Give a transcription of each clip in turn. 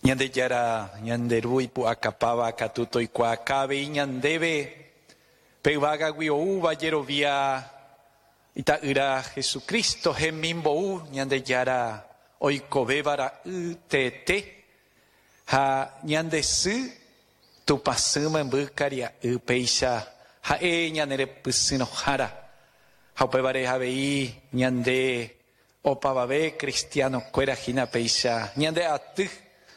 Ñande yara ñanderui pu acapaba catuto y cuacabe y ñandebe pevaga guiouba yerovia ita ira Jesucristo gemimbo ñande yara oikobebara tete ha ñande su tu pasuma en buscaria peisha ha ñanere pusino jara ha pebare habei ñande opababe cristiano cuera jina peisha ñande atu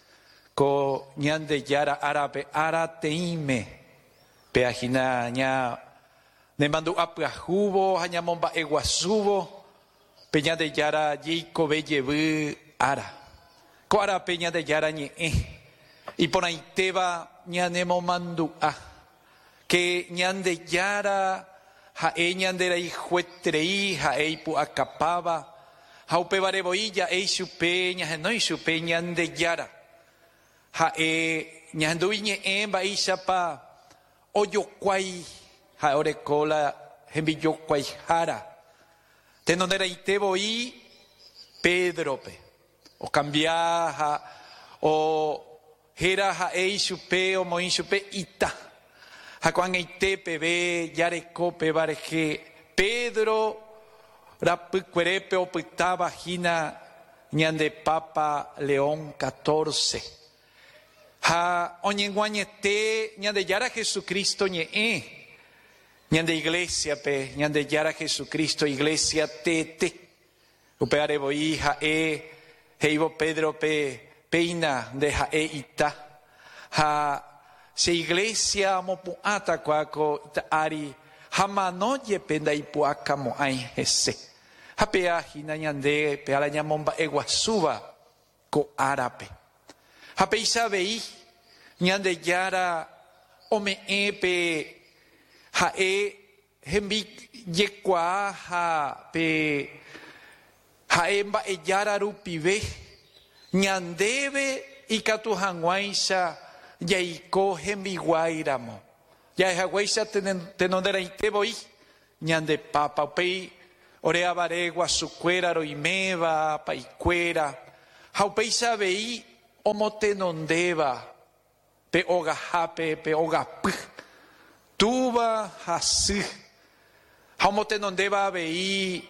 ko ñande yara árabe arateime peajina ña nemandu apuajubo hañamomba eguasubo peñade yara yiko bellebu ara ko ara peñade yara ñe y por ahí teba ñanemo mandu que ñande yara hae ñandera y juetrei hae pu acapaba haupe bareboilla ei supe ñajenoi supe ñande yara hae ñanduiñe emba isapa oyokwai ha orekola hembiyokwai jara tenonera iteboi Pedrope o cambiaja o jera hae supe o moi supe ita ha kuan itepe be yarekope bareje Pedro rapukuerepe opitaba jina ñande Papa León XIV ha oñenguañete ñande yara Jesucristo ñande iglesia pe ñande yara Jesucristo iglesia tete upeare boija heibo Pedro pe peina de jae ita ha se iglesia mopuata kwako ita ari hamanoye penda ipuaka mo ai hese ha pea hina ñande pe ala ñamomba eguasuba ko árabe ha pe isabei ñande yara ome pe hae hembi yekwa ha pe hae mba yara rupive ñandebe ikatu hanguaisha yaiko hembi guairamo ya haguaisha tenondera iteboi ñande papa pe orea baregua sucuera roimeva paicuera haupeisa vei omotenondeba pe ogahape pe ogapu tuba hasi hamotenondeba vei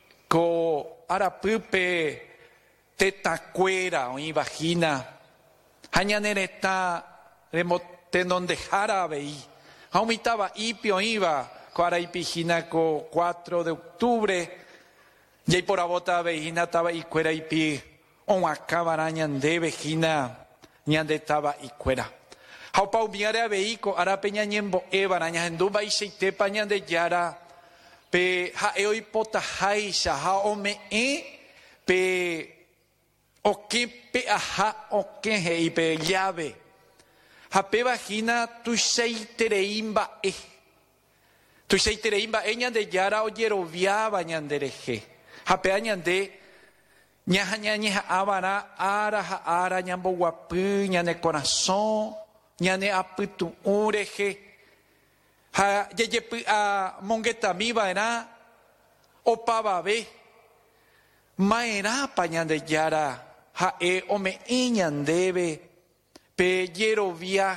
ko arapupe tetacuera o vagina hañanereta remotenondejara vei haumitaba ipio iba Cuara y pijina co 4 de octubre y por abota vejina taba y cuera y pi on acabara ñande vejina ñande taba y cuera haupa umiare a veico ara peña ñembo evara ñanduba y seitepa ñande yara pe haeo ipota haisha ha ome pe oke pe aha oke hei pe llave ha pe vagina tu seitereimba tu seitereimba ñande yara oyeroviaba ñandereje hapea ñande ñaja ñañeja avara ara ñambo guapy ñane corazón ñane apytu ureje ha yeyepy a mongetamiva era opavabe maera pa ñande yara hae ome ñandebe pe yerovia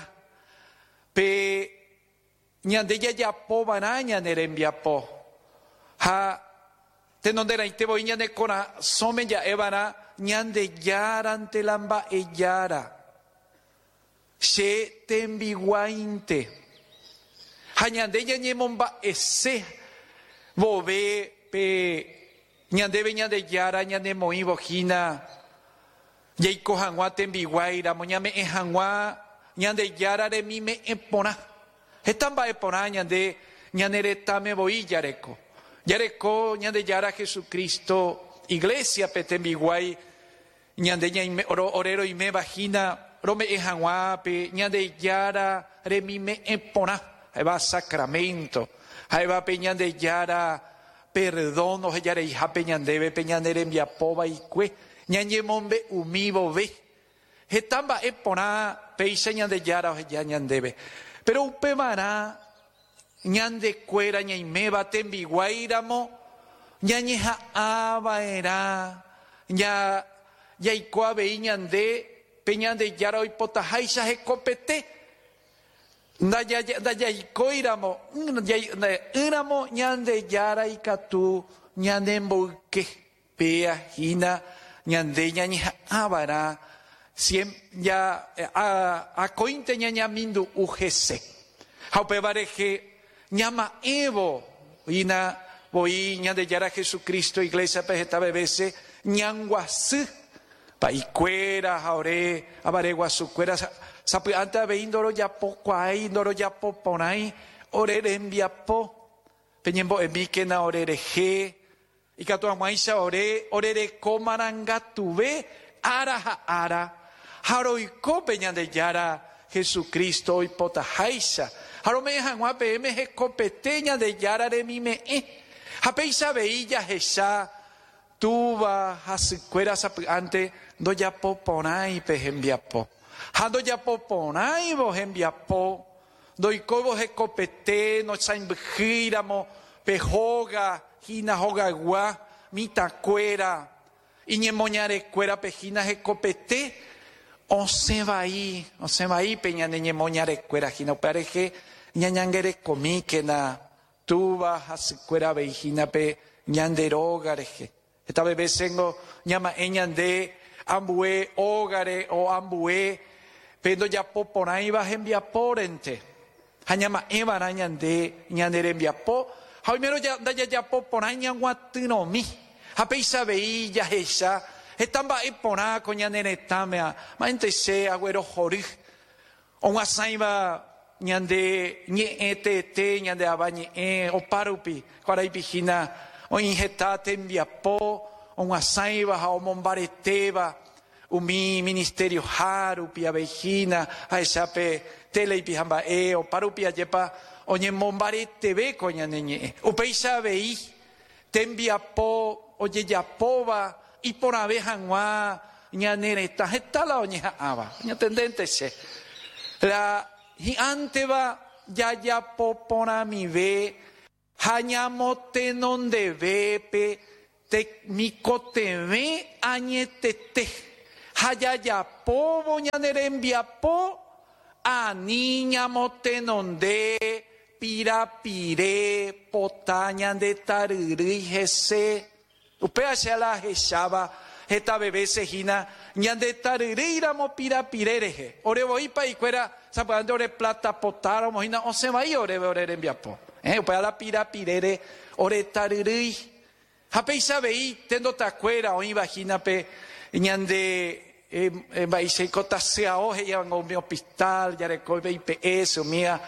pe ñande yayapovara ñanerembiapo ha tenondera itebo ñande corazón me ya evara ñande yara ante lamba yara se tembiguainte ha ñande ñañemomba ese bobe pe ñande ñande yara ñande moi bojina yaiko hangua tembiguaira moñame hangua ñande yara de mi me epona estamba epona ñande ñaneretame boi yareko ñande yara Jesucristo iglesia petembiguay ñande ñaime orero y me vagina rome ejanguape ñande yara remime epona va sacramento va peñande yara perdón o yara hija peñandebe peñandere enviapoba y cue ñañemombe umibo ve estamba epona peisa ñande yara o ya ñandebe pero upemara ñande cuera ñaimeba tembiguairamo ñañeja aba era ña yaikoa vei ñande peñande yara oipota haisha hekopete. Ndajaikoiramo, yramo ñande yara ikatu, ñande mboyke, pea, hina, ñande ñaña avara, ya acointe ñaña mindu ugese. Haupe vareje, ñama evo, hina, voy ñande yara Jesucristo, iglesia pejeta bebese, ñanguasü, pa icuera, jaure, avaregua su cuera, sapi anta ve indoro ya poco hay, indoro ya po ahí, orere enviapo, peñembo emike na orere je, y catua maisha orere comarangatuve, ara, haroiko peñande yara Jesucristo y pota haisha, harome hanwa pm he copeteña de yara de mime hapeisa veilla jesha, tuva hasicuera sapi ante do ya poponai pejembiapo. Hando ya poponai vojembiapo, doiko vojecopete, no sainbjiramo, pejoga, hina jogagua, mitacuera, iñemoñare cuera pejina jecopete, o se va ahí, peña ñemoñare cuera, hina pareje, ñañangere comiquena, tuva hasicuera veijina pe ñanderogareje. Esta bebé sengo llama eñande, ambue, ogare o ambue, pendo ya poponai va enviaporente. Hanyama evara ñande, ñandere enviapo, jaimero ya poponai ñanguatinomi. Hapeisa veilla esa, estamba epona con ñandere tamea, maente se agüero jori. On asaiva ñande, ñete, ñande abañe, o parupi, cuaraipijina, o injetate enviapo, on asaiva, o mombareteva, umi ministerio haru, pia vejina, a esape, tele y pijamba o parupia yepa, oñe mombarete ve coña neñe, upeisa vei, tembiapo, oye yapova, y por abejanwa, ñanereta, jetala oñeja ava, ña tendente se. La, y anteva, ya popona mi ve, hañamote non de vepe, te micoteve añetete, hayaya po boñanerembia po, a niña motenonde, pirapire, potaña de tariri jese, upea se la jeshaba, esta bebé sejina, ñande tariri iramo pirapirereje, ore voipa y cuera, sapando ore plata potara, mojina, o se va y ore rembia po, upea la pirapirere, ore tariri. Hapeisa vei tendo tacuera o imagina pe ñande vaise cotasea oje llevan a un hospital ya recoge IPS o mía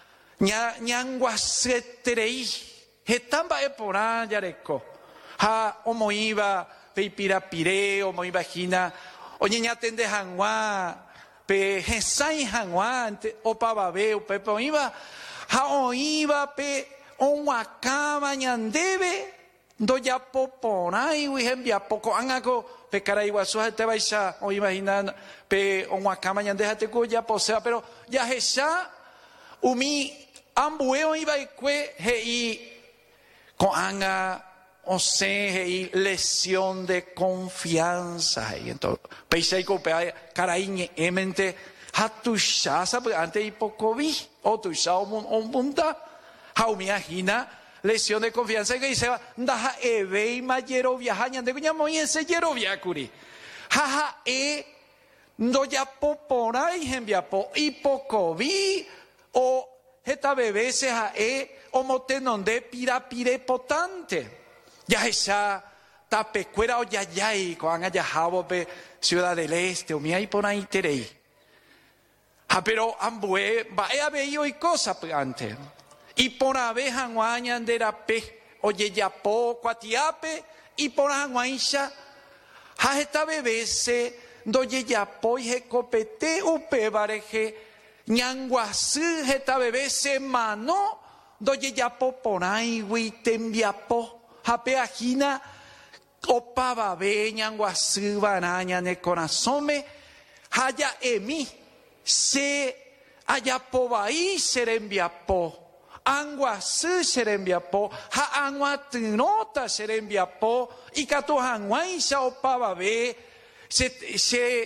ñanguaseterei hetamba epora ya reco ha omo iba pe pirapire omo imagina oñe ña tende hanwa pe hesai hanwa o pavabe o pepe iba ha o iba pe on wakama ñandebe do ya poponai wihembia poco angako pe caraiguasu te vaisa o imagina pe on wakama ñandeja te ya posea pero ya hesa umi ambueo iba ikue hei con anga o se hei lesión de confianza y entonces peisei ko pe caraiñe emente hatusha sabe ante hipocovi o tusha on punta haumia hina lesión de confianza que dice ndaja eve y mayero viajaña de cuña muy ese yero viacuri jaja ndo ya popora y enviapo hipocovi o esta bebé se ja o motenonde pirapire potante ya esa tapecuera o yayay con anga jabo pe Ciudad del Este o mi ahí por ahí terei pero ambue va a veio y cosa antes. Y por abeja guañan de la pe, oye ya po, cuatiape, y por aguaisha, ha esta bebé se, doye ya po, y jecopete, upe bareje, ñanguasü, esta bebé se mano, doye ya po, por ahí, tembia po, ha peajina, opa babe, ñanguasü, baraña, ne corazome, haya emi, se, haya po, baí, serembia po. Angua su serembiapo, ha angua tinota serembiapo, y cato angua isa opaba ve, se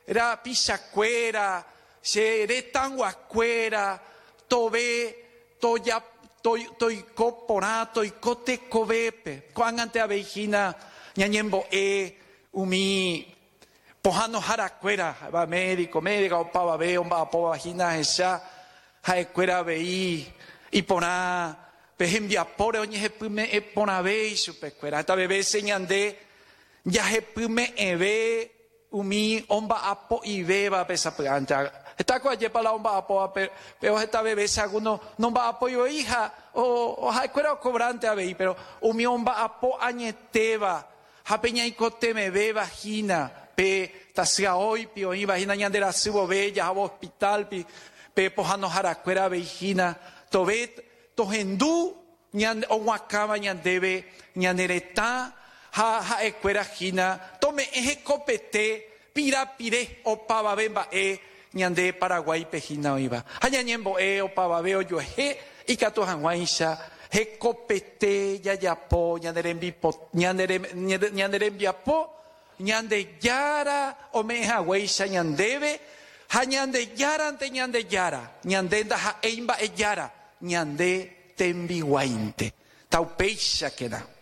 era pichacuera, se retanguacuera, tobe, toya, toicoporá, toicote cobepe, cuangante aveijina, ñañembo umi, pojano jaracuera, va médico, opa va ve, omba apo vagina, esa, jaecuera veí, y porá, pejembia pore, oñe jepume epona ve, supecuera, esta bebé señande, ya jepume eve, umi, omba apo y beba, pesa planta. Esta cosa para la omba apo, pero esta bebé segundo no va apoyo hija o jaecuera cobrante a ver, pero umi omba apo añeteva, japeña y cote me ve vagina, pe tasia hoy pio y vagina ñandera subo bella, jabo hospital pe pojano jaracuera vagina, tobet tohendú ñand o guacama ñandebe ñanereta ja ecuera jina, tome eje copete pirapire o pava bemba ñande Paraguay pejina oiva. Hañañembo opa babeo yo y cato hanguaisha he copete yayapo ñanderembipo ñanderembiapo ñande yara o meja weisha ñandebe hañande yara ante ñande yara ñandenda ha eimba yara ñande tembiwainte taupeisha queda.